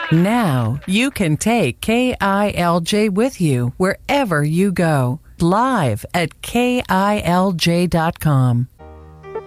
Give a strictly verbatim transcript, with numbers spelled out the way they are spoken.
Now you can take K I L J with you wherever you go. Live at K I L J dot com.